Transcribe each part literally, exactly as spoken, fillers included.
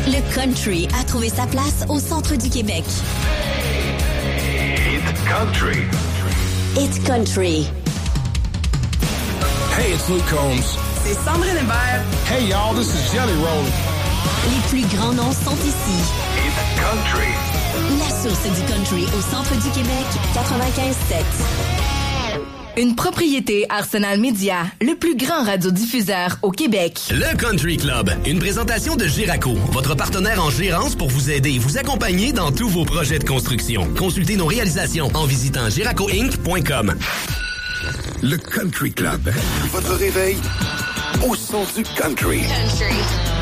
Le country a trouvé sa place au centre du Québec. It's country. It's country. Hey, it's Luke Combs. C'est Sandrine Hébert. Hey, y'all, this is Jelly Roll. Les plus grands noms sont ici. It's country. La source du country au centre du Québec, quatre-vingt-quinze sept. Une propriété Arsenal Media, le plus grand radiodiffuseur au Québec. Le Country Club, une présentation de Giraco, votre partenaire en gérance pour vous aider et vous accompagner dans tous vos projets de construction. Consultez nos réalisations en visitant giraco inc point com. Le Country Club, votre réveil au son du country. Country.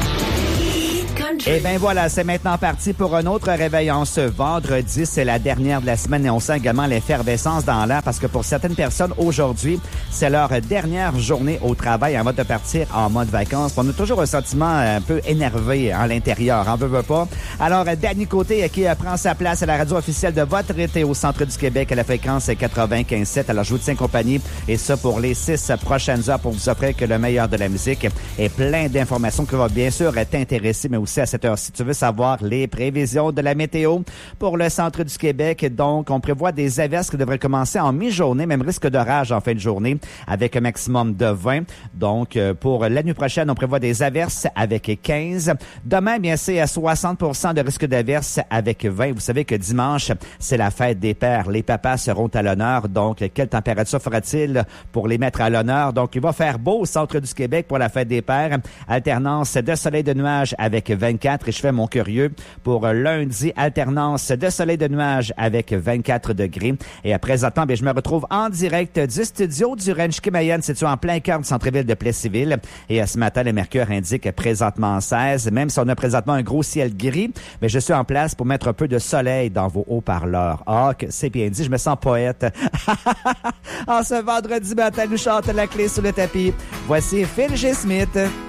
Et bien voilà, c'est maintenant parti pour un autre réveil en ce vendredi. C'est la dernière de la semaine et on sent également l'effervescence dans l'air parce que pour certaines personnes, aujourd'hui, c'est leur dernière journée au travail avant de partir en mode vacances. On a toujours un sentiment un peu énervé à l'intérieur, on veut, veut pas. Alors, Danny Côté qui prend sa place à la radio officielle de votre été au centre du Québec à la fréquence quatre-vingt-quinze sept. Alors, je vous tiens compagnie et ça pour les six prochaines heures pour vous offrir que le meilleur de la musique et plein d'informations qui vont bien sûr t'intéresser, mais aussi à cette heure si tu veux savoir les prévisions de la météo pour le centre du Québec. Donc, on prévoit des averses qui devraient commencer en mi-journée, même risque d'orage en fin de journée avec un maximum de vingt. Donc, pour la nuit prochaine, on prévoit des averses avec quinze. Demain, bien, c'est à soixante pour cent de risque d'averses avec vingt. Vous savez que dimanche, c'est la fête des pères. Les papas seront à l'honneur. Donc, quelle température fera-t-il pour les mettre à l'honneur? Donc, il va faire beau au centre du Québec pour la fête des pères. Alternance de soleil de nuages avec vingt-quatre. Et je fais mon curieux pour lundi, alternance de soleil de nuages avec vingt-quatre degrés. Et à présent, bien, je me retrouve en direct du studio du Ranch Kimayan, situé en plein cœur du centre-ville de Plessisville. Et ce matin, le mercure indique présentement seize. Même si on a présentement un gros ciel gris, mais je suis en place pour mettre un peu de soleil dans vos haut-parleurs. Ah, que c'est bien dit, je me sens poète. En ce vendredi matin, nous chante la clé sous le tapis. Voici Phil G. Smith.